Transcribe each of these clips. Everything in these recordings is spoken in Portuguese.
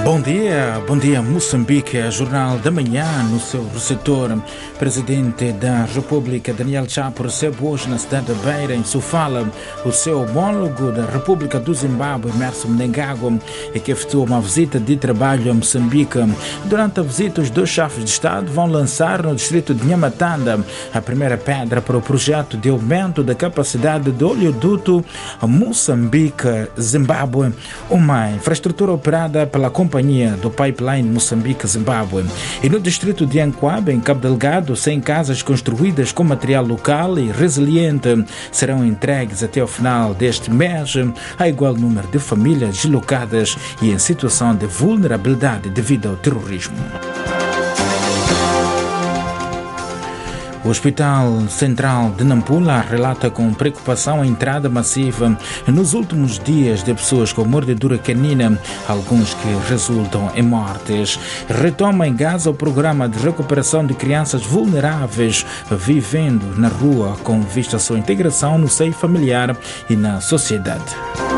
Bom dia Moçambique, Jornal da Manhã no seu receptor. Presidente da República Daniel Chapo recebe hoje na cidade de Beira, em Sofala, o seu homólogo da República do Zimbábue, Emmerson Mnangagwa, que efetuou uma visita de trabalho a Moçambique. Durante a visita, os dois chefes de Estado vão lançar no distrito de Nhamatanda a primeira pedra para o projeto de aumento da capacidade do oleoduto Moçambique-Zimbábue, uma infraestrutura operada pela Companhia do Pipeline Moçambique-Zimbábue. E no distrito de Anquabe, em Cabo Delgado, 100 casas construídas com material local e resiliente serão entregues até o final deste mês a igual número de famílias deslocadas e em situação de vulnerabilidade devido ao terrorismo. O Hospital Central de Nampula relata com preocupação a entrada massiva nos últimos dias de pessoas com mordedura canina, alguns que resultam em mortes. Retoma em Gaza o programa de recuperação de crianças vulneráveis vivendo na rua com vista à sua integração no seio familiar e na sociedade.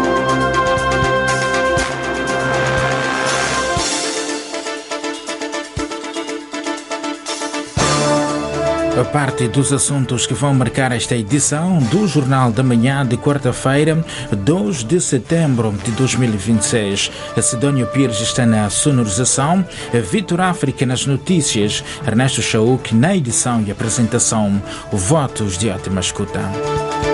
A parte dos assuntos que vão marcar esta edição do Jornal da Manhã de quarta-feira, 2 de setembro de 2026. A Sidónio Pires está na sonorização, a Vitor África nas notícias, Ernesto Chauk na edição e apresentação. Votos de ótima escuta.